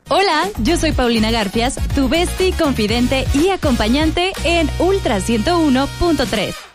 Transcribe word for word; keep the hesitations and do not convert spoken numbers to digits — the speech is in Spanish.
Hola, yo soy Paulina Garfias, tu bestie, confidente y acompañante en Ultra ciento uno punto tres.